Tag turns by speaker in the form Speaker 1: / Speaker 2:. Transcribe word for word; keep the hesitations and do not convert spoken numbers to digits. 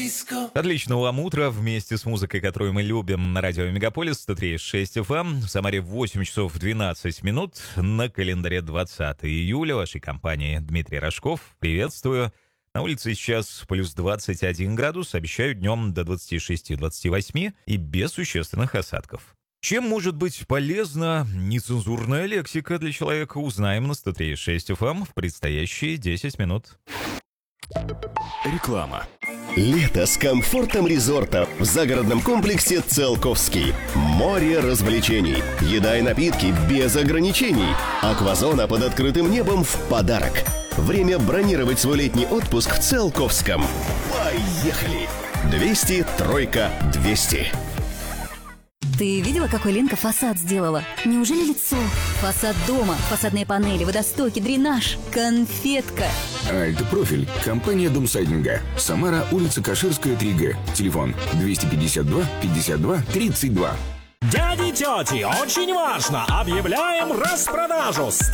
Speaker 1: Отличного вам утра вместе с музыкой, которую мы любим на радио Мегаполис сто три и шесть эф эм. В Самаре восемь часов двенадцать минут. На календаре двадцатое июля. Вашей компании Дмитрий Рожков. Приветствую. На улице сейчас плюс двадцать один градус. Обещаю днем до двадцати шести - двадцати восьми и без существенных осадков. Чем может быть полезна нецензурная лексика для человека, узнаем на сто три и шесть эф эм в предстоящие десять минут.
Speaker 2: Реклама.
Speaker 3: Лето с комфортом резорта в загородном комплексе «Циолковский». Море развлечений, еда и напитки без ограничений. Аквазона под открытым небом в подарок. Время бронировать свой летний отпуск в Циолковском. Поехали! двести, тройка, двести.
Speaker 4: Ты видела, какой Ленка фасад сделала? Неужели лицо? Фасад дома, фасадные панели, водостоки, дренаж. Конфетка.
Speaker 2: Альт-профиль. Компания Домсайдинга. Самара, улица Каширская, три гэ. Телефон двести пятьдесят два пятьдесят два тридцать два.
Speaker 5: Дяди и тети, очень важно! Объявляем распродажу!